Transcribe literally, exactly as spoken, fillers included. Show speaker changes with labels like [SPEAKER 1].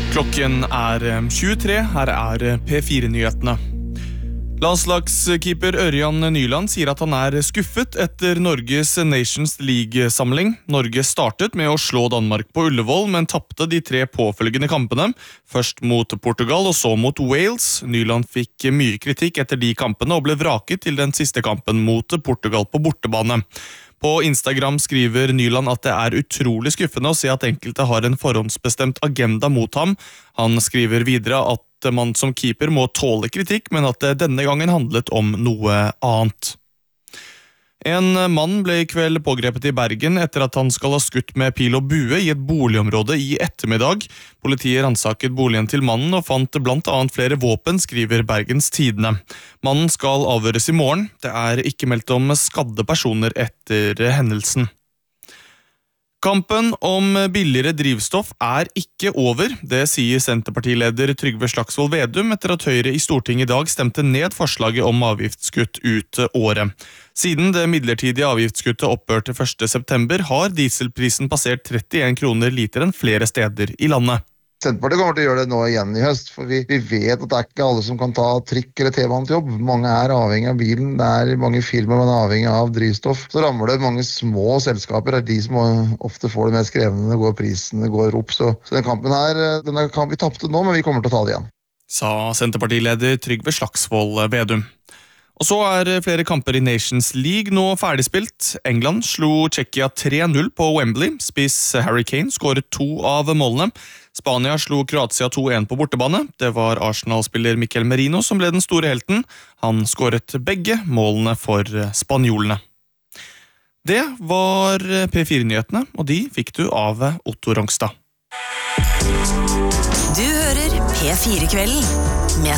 [SPEAKER 1] Klokken er tjuetre, her er P fire-nyhetene. Landslagskeeper Ørjan Nyland sier at han er skuffet etter Norges Nations League-samling. Norge startet med å slå Danmark på Ullevål, men tappte de tre påfølgende kampene. Først mot Portugal og så mot Wales. Nyland fikk mye kritikk etter de kampene og ble vraket til den siste kampen mot Portugal på bortebane. På Instagram skriver Nyland at det er utrolig skuffende å se at enkelte har en forhåndsbestemt agenda mot ham. Han skriver videre at man som keeper må tåle kritikk, men at det denne gangen handlet om noe annet. En mann ble i kveld pågrepet i Bergen etter at han skal ha skutt med pil og bue i et boligområde i ettermiddag. Politiet ransaket boligen til mannen og fant blant annet flere våpen, skriver Bergens Tidende. Mannen skal avhøres i morgen. Det er ikke meldt om skadde personer etter hendelsen. Kampen om billigere drivstoff er ikke over, det sier Senterpartileder Trygve Slagsvold Vedum etter at Høyre i Stortinget i dag stemte ned forslaget om avgiftskutt ut året. Siden det midlertidige avgiftsskuttet opphørte første september har dieselprisen passert trettien kroner literen flere steder i landet.
[SPEAKER 2] Senterpartiet kommer til å gjøre det nå igjen i høst, for vi, vi vet at det er ikke alle som kan ta trikk eller T-banen til jobb. Mange er avhengig av bilen, det er mange firmaer man er avhengig av drivstoff. Så rammer det mange små selskaper, det er de som ofte får det mest krevende, det går prisen, det går opp. Så, så den kampen her, den kan vi tappte nå, men vi kommer til å ta det igjen.
[SPEAKER 1] Sa Senterpartileder Trygve Slagsvold Vedum. Og så er flere kamper i Nations League nå ferdigspilt. England slo Tsjekkia tre null på Wembley. Spiss Harry Kane skåret to av målene. Spania slo Kroatia to en på bortebane. Det var Arsenal-spiller Mikel Merino som ble den store helten. Han skåret begge målene for spanjolene. Det var P fire-nyhetene, og de fikk du av Otto Rongstad.
[SPEAKER 3] Du hører P fire-kvelden med